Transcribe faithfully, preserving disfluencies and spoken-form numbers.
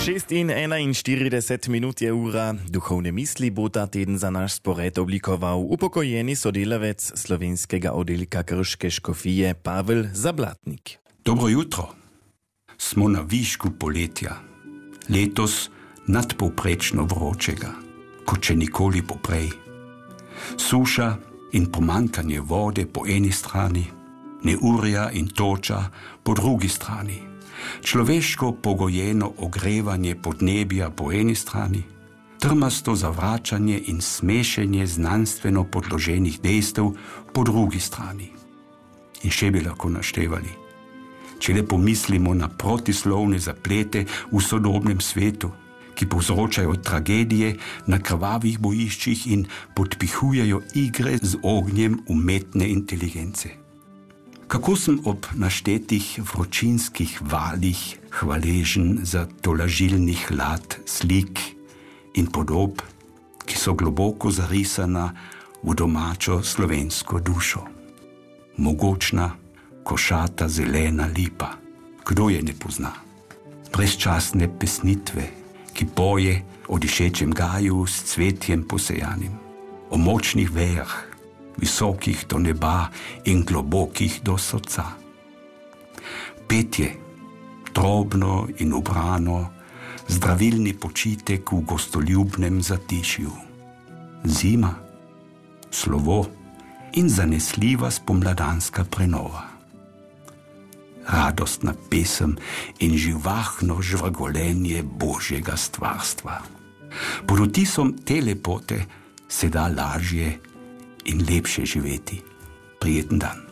šest in enainštirideset minut je ura. Duchovne misli bo ta teden za naš spored oblikoval upokojeni sodelavec slovenskega oddelka Krške škofije Pavel Zablatnik. Dobro jutro. Smo na višku poletja. Letos nadpovprečno vročega, kot če nikoli poprej. Suša in pomankanje vode po eni strani, neurja in toča po drugi strani. Človeško pogojeno ogrevanje podnebja po eni strani, trmasto zavračanje in smešenje znanstveno podloženih dejstev po drugi strani. In še bi lahko naštevali. Če le pomislimo na protislovne zaplete v sodobnem svetu, ki povzročajo tragedije na krvavih bojiščih in podpihujejo igre z ognjem umetne inteligence. Kako sem ob naštetih vročinskih valih hvaležen za tolažilni hlad slik in podob, ki so globoko zarisana v domačo slovensko dušo. Mogočna, košata zelena lipa, kdo je ne pozna? Brezčasne pesnitve, ki poje o dišečem gaju s cvetjem posejanim, o močnih vejah, visokih do neba in globokih do srca. Petje, drobno in ubrano, zdravilni počitek v gostoljubnem zatišju. Zima, slovo in zanesljiva spomladanska prenova. Radostna pesem in živahno žvrgolenje Božjega stvarstva. Pod vtisom te lepote se da lažje in lepše živeti. Prijeten dan.